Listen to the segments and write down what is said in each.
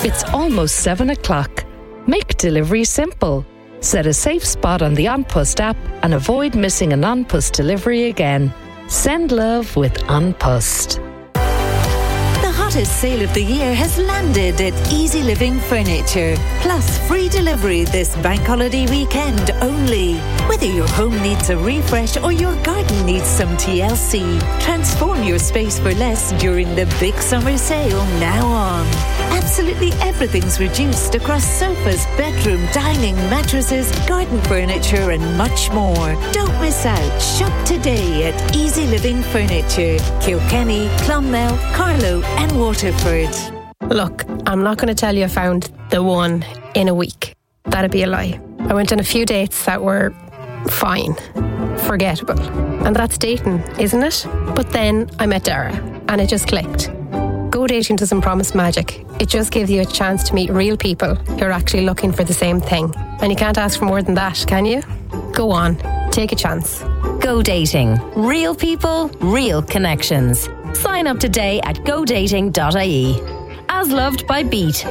It's almost 7 o'clock. Make delivery simple. Set a safe spot on the An Post app and avoid missing an An Post delivery again. Send love with An Post. The hottest sale of the year has landed at Easy Living Furniture. Plus free delivery this bank holiday weekend only. Whether your home needs a refresh or your garden needs some TLC, transform your space for less during the big summer sale now on. Absolutely everything's reduced across sofas, bedroom, dining, mattresses, garden furniture and much more. Don't miss out. Shop today at Easy Living Furniture, Kilkenny, Clonmel, Carlow and Waterford. Look, I'm not going to tell you I found the one in a week. That'd be a lie. I went on a few dates that were fine, forgettable. And that's dating, isn't it? But then I met Dara and it just clicked. Go dating doesn't promise magic. It just gives you a chance to meet real people who are actually looking for the same thing. And you can't ask for more than that, can you? Go on, take a chance. Go dating. Real people, real connections. Sign up today at godating.ie. As loved by Beat.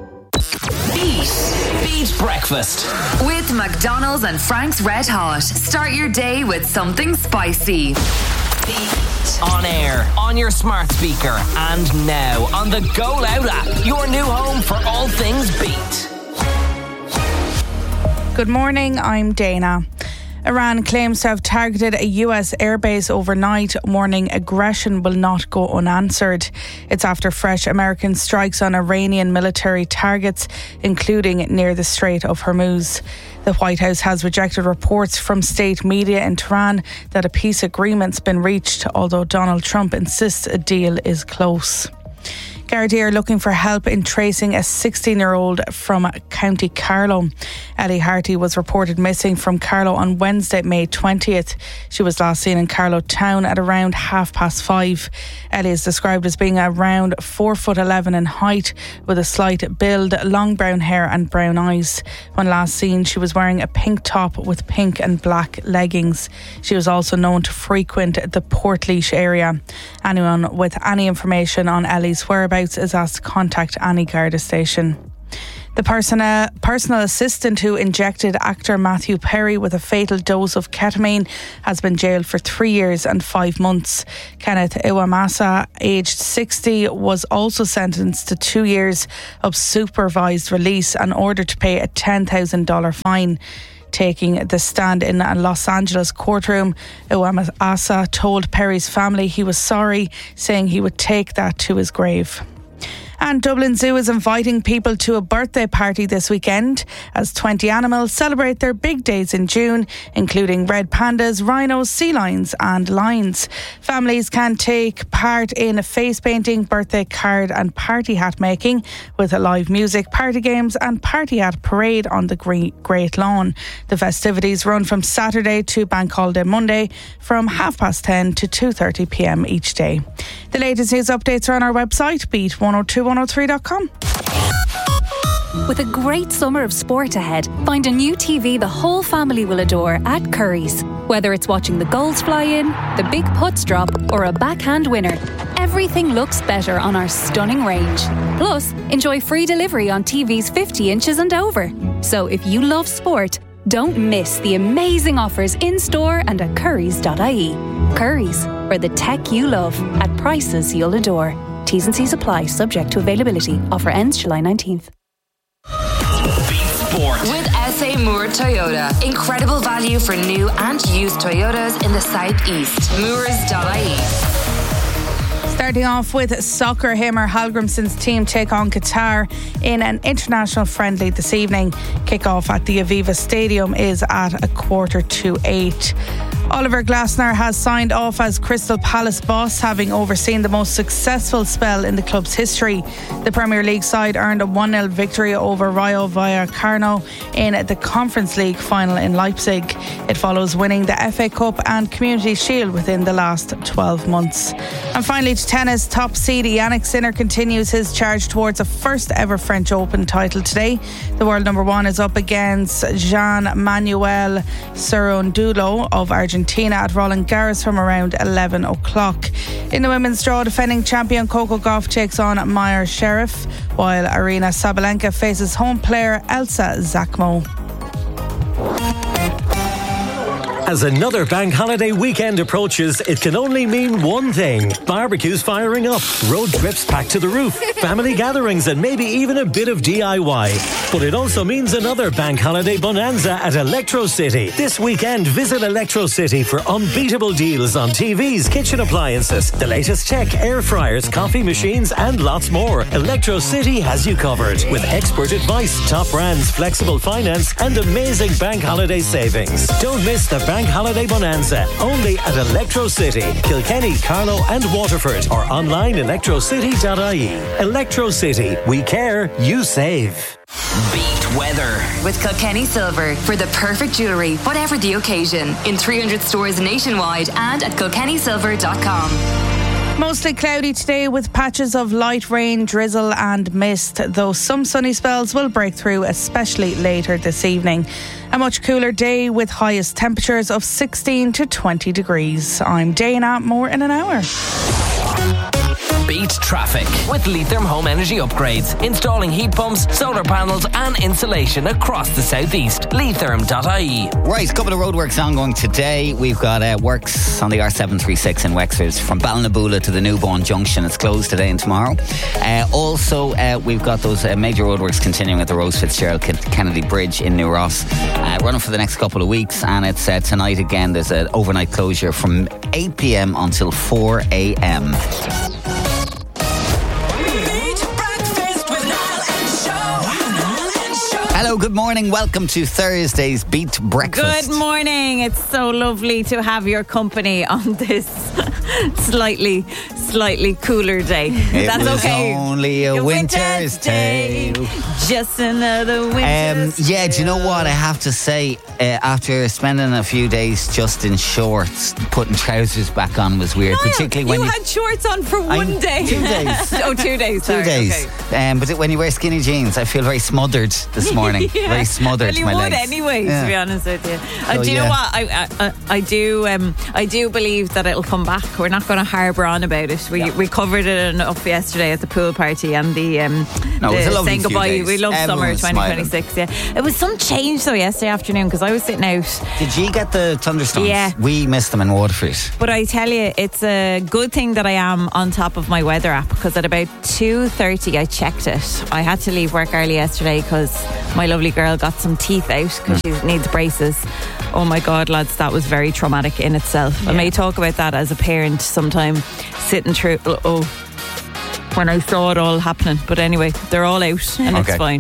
Beat Breakfast. With McDonald's and Frank's Red Hot. Start your day with something spicy. Beat. On air, on your smart speaker, and now on the Go Loud app. Your new home for all things Beat. Good morning, I'm Dana. Iran claims to have targeted a US airbase overnight, warning aggression will not go unanswered. It's after fresh American strikes on Iranian military targets, including near the Strait of Hormuz. The White House has rejected reports from state media in Tehran that a peace agreement's been reached, although Donald Trump insists a deal is close. Gardaí are looking for help in tracing a 16-year-old from County Carlow. Ellie Harty was reported missing from Carlow on Wednesday, May 20th. She was last seen in Carlow town at around 5:30. Ellie is described as being around 4'11" in height, with a slight build, long brown hair and brown eyes. When last seen, she was wearing a pink top with pink and black leggings. She was also known to frequent the Portlaoise area. Anyone with any information on Ellie's whereabouts is asked to contact any Garda station. The personal assistant who injected actor Matthew Perry with a fatal dose of ketamine has been jailed for 3 years and 5 months. Kenneth Iwamasa, aged 60, was also sentenced to 2 years of supervised release and ordered to pay a $10,000 fine. Taking the stand in a Los Angeles courtroom, Iwamasa told Perry's family he was sorry, saying he would take that to his grave. And Dublin Zoo is inviting people to a birthday party this weekend as 20 animals celebrate their big days in June, including red pandas, rhinos, sea lions and lions. Families can take part in face painting, birthday card and party hat making with live music, party games and party hat parade on the Great Lawn. The festivities run from Saturday to Bank Holiday Monday from 10:30 to 2:30pm each day. The latest news updates are on our website, beat102103.com. With a great summer of sport ahead, find a new TV the whole family will adore at Curry's. Whether it's watching the goals fly in, the big putts drop, or a backhand winner, everything looks better on our stunning range. Plus, enjoy free delivery on TVs 50 inches and over. So if you love sport, don't miss the amazing offers in-store and at currys.ie. Currys, for the tech you love, at prices you'll adore. T's and C's apply, subject to availability. Offer ends July 19th. Sport. With SA Moore Toyota. Incredible value for new and used Toyotas in the southeast. Moors.ie. Starting off with soccer, Heimir Hallgrímsson's team take on Qatar in an international friendly this evening. Kick-off at the Aviva Stadium is at 7:45. Oliver Glasner has signed off as Crystal Palace boss, having overseen the most successful spell in the club's history. The Premier League side earned a 1-0 victory over Rayo Vallecano in the Conference League final in Leipzig. It follows winning the FA Cup and Community Shield within the last 12 months. And finally to tennis, top seed Yannick Sinner continues his charge towards a first ever French Open title today. The world number one is up against Jean-Manuel Cerundolo of Argentina Argentina at Roland Garros from around 11 o'clock. In the women's draw, defending champion Coco Gauff takes on Maya Sherif, while Arina Sabalenka faces home player Elsa Zakmo. As another bank holiday weekend approaches, it can only mean one thing. Barbecues firing up, road trips packed to the roof, family gatherings and maybe even a bit of DIY. But it also means another bank holiday bonanza at Electro City. This weekend, visit Electro City for unbeatable deals on TVs, kitchen appliances, the latest tech, air fryers, coffee machines and lots more. Electro City has you covered with expert advice, top brands, flexible finance and amazing bank holiday savings. Don't miss the Bank Holiday Bonanza, only at Electro City, Kilkenny, Carlow and Waterford, or online electrocity.ie. Electro City, we care, you save. Beat weather with Kilkenny Silver for the perfect jewellery, whatever the occasion, in 300 stores nationwide and at kilkennysilver.com. Mostly cloudy today with patches of light rain, drizzle and mist, though some sunny spells will break through, especially later this evening. A much cooler day with highest temperatures of 16 to 20 degrees. I'm Dana, more in an hour. Beat traffic with Leitrim Home Energy Upgrades. Installing heat pumps, solar panels and insulation across the southeast. Leitrim.ie. Right, a couple of roadworks ongoing today. We've got works on the R736 in Wexford from Ballinaboula to the Newbourne Junction. It's closed today and tomorrow. Also, we've got those major roadworks continuing at the Rose Fitzgerald Kennedy Bridge in New Ross, running for the next couple of weeks. And it's tonight again. There's an overnight closure from 8 p.m. until 4 a.m. Hello, good morning. Welcome to Thursday's Beat Breakfast. Good morning. It's so lovely to have your company on this slightly cooler day. That's okay. Only a winter's tale. Just another winter's tale. Yeah, do you know what? I have to say, after spending a few days just in shorts, putting trousers back on was weird. No, particularly when you had shorts on for one day. 2 days. Oh, 2 days. Sorry. 2 days. Okay. But when you wear skinny jeans, I feel very smothered this morning. Yeah. Very smothered. Well, you my would legs. anyway, to be honest with you. So, do you know what? I do believe that it'll come back. We're not going to harbour on about it. We covered it enough yesterday at the pool party and the it was a lovely saying goodbye. few days. We love Everyone summer was 2026. Yeah, it was some change though yesterday afternoon because I was sitting out. Did you get the thunderstorms? Yeah. We missed them in Waterford. But I tell you, it's a good thing that I am on top of my weather app because at about 2:30 I checked it. I had to leave work early yesterday because my lovely girl got some teeth out because she needs braces. Oh my God, lads, that was very traumatic in itself. Yeah. I may talk about that as a parent sometime, sitting through when I saw it all happening. But anyway, they're all out and it's fine.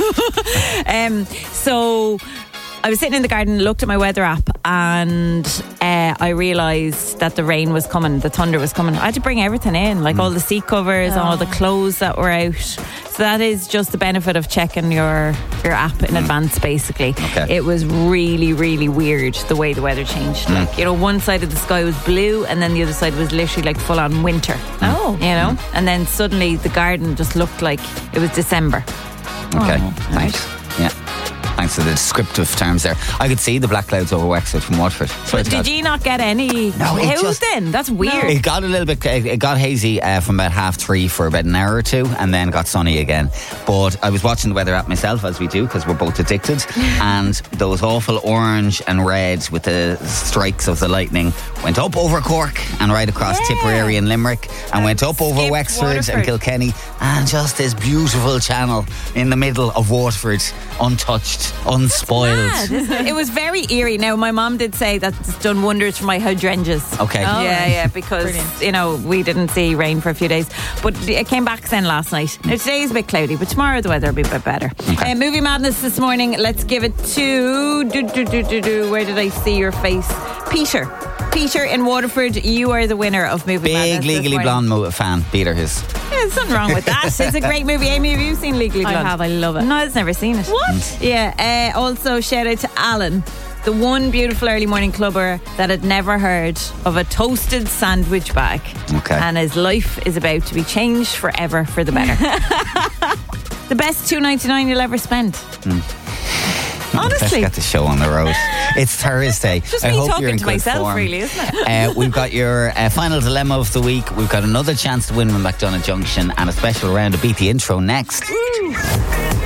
So I was sitting in the garden, looked at my weather app and I realised that the rain was coming, the thunder was coming. I had to bring everything in, like all the seat covers and all the clothes that were out. So that is just the benefit of checking your app in advance, basically. Okay. It was really, really weird the way the weather changed. Like, you know, one side of the sky was blue and then the other side was literally like full on winter. Oh. You know? And then suddenly the garden just looked like it was December. Okay, thanks. Yeah. Thanks for the descriptive terms there. I could see the black clouds over Wexford from Waterford. But did you not get any haze then? That's weird. It got a little bit, it got hazy from about 3:30 for about an hour or two and then got sunny again. But I was watching the weather app myself, as we do, because we're both addicted. And those awful orange and red with the strikes of the lightning went up over Cork and right across Tipperary and Limerick and went up over Wexford and Kilkenny and just this beautiful channel in the middle of Waterford, untouched, unspoiled. It was very eerie. Now, my mom did say that it's done wonders for my hydrangeas. Okay. Yeah, because, you know, we didn't see rain for a few days. But it came back then last night. Now, today is a bit cloudy, but tomorrow the weather will be a bit better. Okay. Movie Madness this morning. Let's give it to... Where did I see your face? Peter in Waterford, you are the winner of Movie Madness. Big Legally Blonde fan. Peter is. Yeah, there's nothing wrong with that. It's a great movie. Amy, have you seen Legally Blonde? I have. I love it. No, I've never seen it. What? Yeah. Also, shout out to Alan, the one beautiful early morning clubber that had never heard of a toasted sandwich bag. Okay. And his life is about to be changed forever for the better. The best $2.99 you'll ever spend. Honestly. Let's get the show on the road. It's Thursday. Just I me hope talking you're in to good myself, form. really, isn't it? We've got your final dilemma of the week. We've got another chance to win from McDonagh Junction and a special round of Beat the Intro next.